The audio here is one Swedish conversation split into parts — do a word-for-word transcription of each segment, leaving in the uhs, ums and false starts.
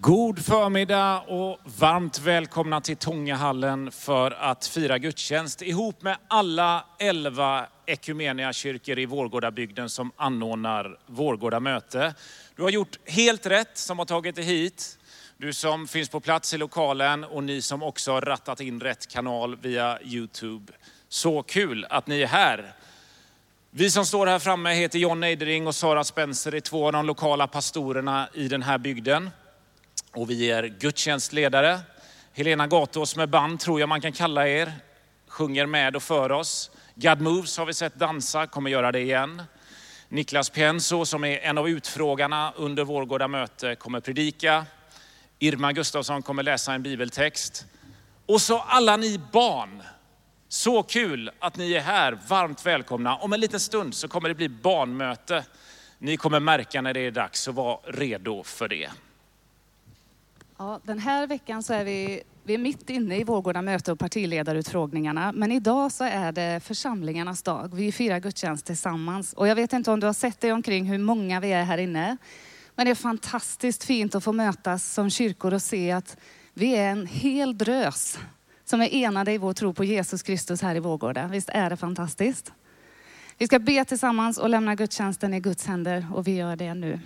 God förmiddag och varmt välkomna till Tångahallen för att fira gudstjänst ihop med alla elva Ekumeniakyrkor i Vårgårdabygden som anordnar Vårgårda möte. Du har gjort helt rätt som har tagit dig hit. Du som finns på plats i lokalen och ni som också har rattat in rätt kanal via YouTube. Så kul att ni är här. Vi som står här framme heter John Eidering och Sara Spencer, är två av de lokala pastorerna i den här bygden. Och vi är gudstjänstledare. Helena Gatås med band tror jag man kan kalla er. Sjunger med och för oss. God Moves har vi sett dansa, kommer göra det igen. Niklas Pienso som är en av utfrågarna under Vårgårda möte kommer predika. Irma Gustafsson kommer läsa en bibeltext. Och så alla ni barn. Så kul att ni är här, varmt välkomna. Om en liten stund så kommer det bli barnmöte. Ni kommer märka när det är dags, så var redo för det. Ja, den här veckan så är vi, vi är mitt inne i Vårgårda möte och partiledarutfrågningarna. Men idag så är det församlingarnas dag. Vi firar gudstjänst tillsammans. Och jag vet inte om du har sett dig omkring hur många vi är här inne. Men det är fantastiskt fint att få mötas som kyrkor och se att vi är en hel drös som är enade i vår tro på Jesus Kristus här i Vårgårda. Visst är det fantastiskt? Vi ska be tillsammans och lämna gudstjänsten i Guds händer, och vi gör det nu.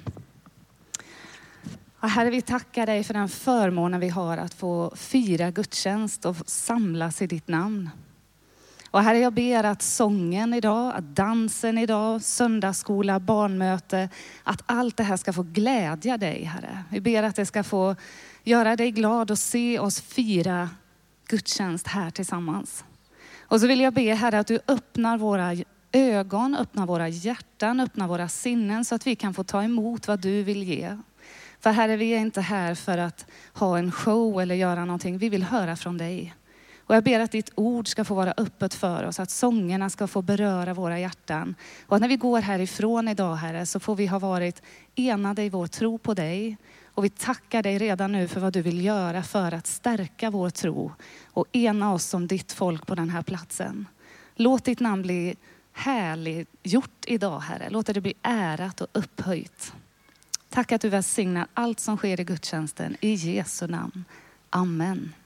Och Herre, vi tackar dig för den förmånen vi har att få fira gudstjänst och samlas i ditt namn. Och Herre, jag ber att sången idag, att dansen idag, söndagsskola, barnmöte, att allt det här ska få glädja dig, Herre. Vi ber att det ska få göra dig glad och se oss fira gudstjänst här tillsammans. Och så vill jag be, Herre, att du öppnar våra ögon, öppnar våra hjärtan, öppnar våra sinnen så att vi kan få ta emot vad du vill ge. För Herre, vi är inte här för att ha en show eller göra någonting. Vi vill höra från dig. Och jag ber att ditt ord ska få vara öppet för oss. Att sångerna ska få beröra våra hjärtan. Och när vi går härifrån idag, Herre, så får vi ha varit enade i vår tro på dig. Och vi tackar dig redan nu för vad du vill göra för att stärka vår tro. Och ena oss som ditt folk på den här platsen. Låt ditt namn bli härligt gjort idag, Herre. Låt det bli ärat och upphöjt. Tack att du välsignar allt som sker i gudstjänsten. I Jesu namn. Amen.